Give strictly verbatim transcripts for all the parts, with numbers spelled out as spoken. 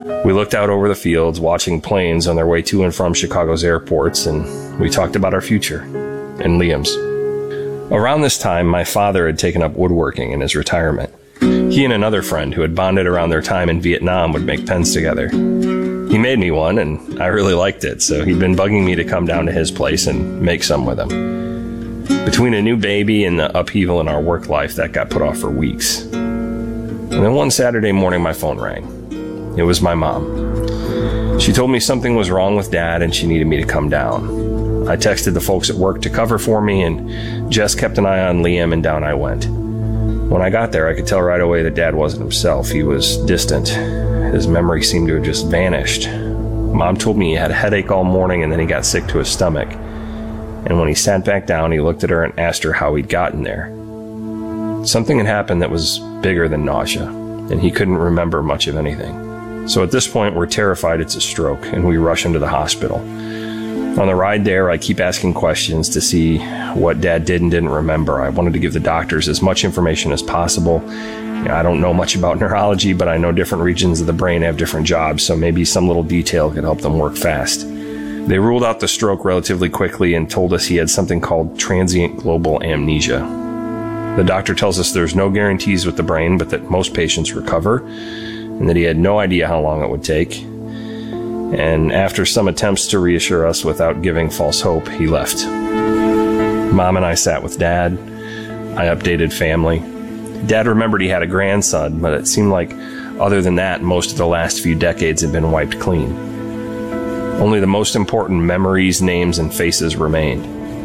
We looked out over the fields, watching planes on their way to and from Chicago's airports, and we talked about our future, and Liam's. Around this time, my father had taken up woodworking in his retirement. He and another friend who had bonded around their time in Vietnam would make pens together. He made me one, and I really liked it, so he'd been bugging me to come down to his place and make some with him. Between a new baby and the upheaval in our work life, that got put off for weeks. And then one Saturday morning, my phone rang. It was my mom. She told me something was wrong with Dad and she needed me to come down. I texted the folks at work to cover for me, and Jess kept an eye on Liam, and down I went. When I got there, I could tell right away that Dad wasn't himself. He was distant. His memory seemed to have just vanished. Mom told me he had a headache all morning and then he got sick to his stomach. And when he sat back down, he looked at her and asked her how he'd gotten there. Something had happened that was bigger than nausea, and he couldn't remember much of anything. So at this point, we're terrified it's a stroke, and we rush into the hospital. On the ride there, I keep asking questions to see what Dad did and didn't remember. I wanted to give the doctors as much information as possible. I don't know much about neurology, but I know different regions of the brain have different jobs, so maybe some little detail could help them work fast. They ruled out the stroke relatively quickly and told us he had something called transient global amnesia. The doctor tells us there's no guarantees with the brain, but that most patients recover, and that he had no idea how long it would take. And after some attempts to reassure us without giving false hope, he left. Mom and I sat with Dad. I updated family. Dad remembered he had a grandson, but it seemed like other than that, most of the last few decades had been wiped clean. Only the most important memories, names, and faces remained.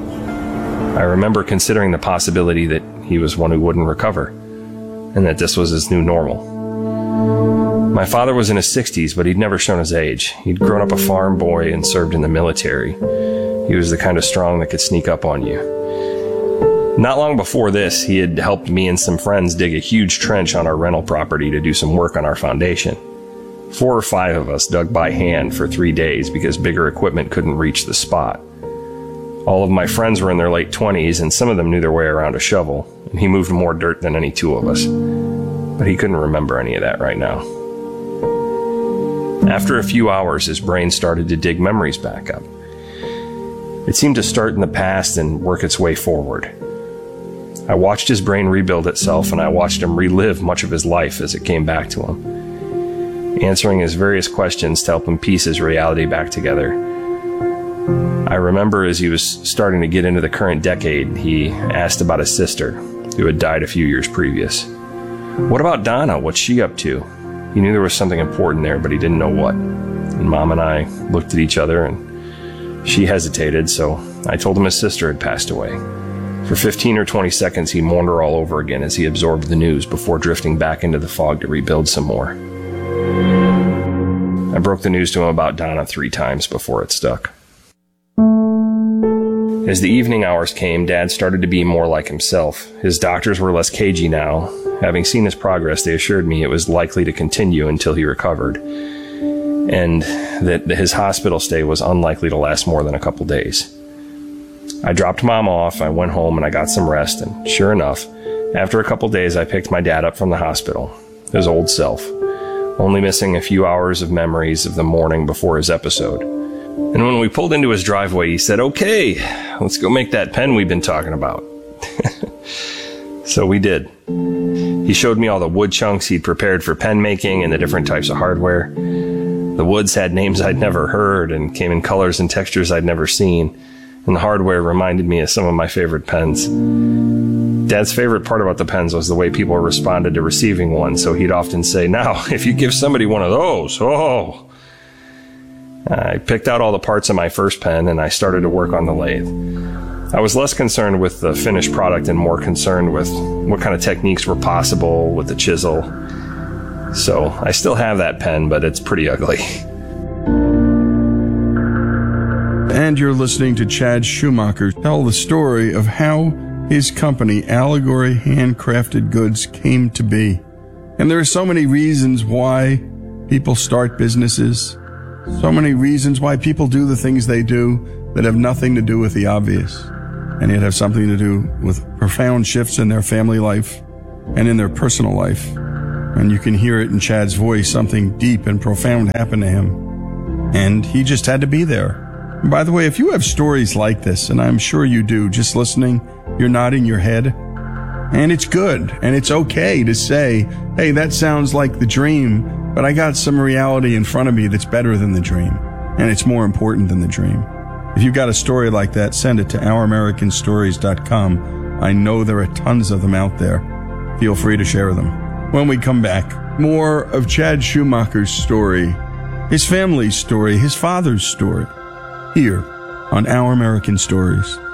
I remember considering the possibility that he was one who wouldn't recover, and that this was his new normal. My father was in his sixties, but he'd never shown his age. He'd grown up a farm boy and served in the military. He was the kind of strong that could sneak up on you. Not long before this, he had helped me and some friends dig a huge trench on our rental property to do some work on our foundation. Four or five of us dug by hand for three days because bigger equipment couldn't reach the spot. All of my friends were in their late twenties, and some of them knew their way around a shovel, and he moved more dirt than any two of us. But he couldn't remember any of that right now. After a few hours, his brain started to dig memories back up. It seemed to start in the past and work its way forward. I watched his brain rebuild itself, and I watched him relive much of his life as it came back to him, answering his various questions to help him piece his reality back together. I remember as he was starting to get into the current decade, he asked about his sister, who had died a few years previous. What about Donna? What's she up to? He knew there was something important there, but he didn't know what. And Mom and I looked at each other, and she hesitated, so I told him his sister had passed away. For fifteen or twenty seconds, he mourned her all over again as he absorbed the news before drifting back into the fog to rebuild some more. I broke the news to him about Donna three times before it stuck. As the evening hours came, Dad started to be more like himself. His doctors were less cagey now. Having seen his progress, they assured me it was likely to continue until he recovered, and that his hospital stay was unlikely to last more than a couple days. I dropped Mom off, I went home, and I got some rest, and sure enough, after a couple days, I picked my dad up from the hospital, his old self, only missing a few hours of memories of the morning before his episode. And when we pulled into his driveway, he said, "Okay, let's go make that pen we've been talking about." So we did. He showed me all the wood chunks he'd prepared for pen making and the different types of hardware. The woods had names I'd never heard and came in colors and textures I'd never seen, and the hardware reminded me of some of my favorite pens. Dad's favorite part about the pens was the way people responded to receiving one, so he'd often say, "Now, if you give somebody one of those, oh." I picked out all the parts of my first pen, and I started to work on the lathe. I was less concerned with the finished product and more concerned with what kind of techniques were possible with the chisel. So I still have that pen, but it's pretty ugly. And you're listening to Chad Schumacher tell the story of how his company, Allegory Handcrafted Goods, came to be. And there are so many reasons why people start businesses, so many reasons why people do the things they do that have nothing to do with the obvious, and yet have something to do with profound shifts in their family life and in their personal life. And you can hear it in Chad's voice. Something deep and profound happened to him. And he just had to be there. And by the way, if you have stories like this, and I'm sure you do, just listening, you're nodding your head. And it's good. And it's okay to say, hey, that sounds like the dream, but I got some reality in front of me that's better than the dream. And it's more important than the dream. If you've got a story like that, send it to our american stories dot com. I know there are tons of them out there. Feel free to share them. When we come back, more of Chad Schumacher's story, his family's story, his father's story, here on Our American Stories.